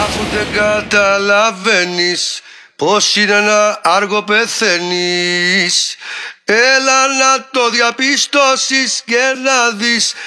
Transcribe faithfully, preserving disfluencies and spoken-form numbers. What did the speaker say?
Αφού δεν καταλαβαίνεις πως είναι να αργό πεθαίνεις, έλα να το διαπιστώσεις και να δεις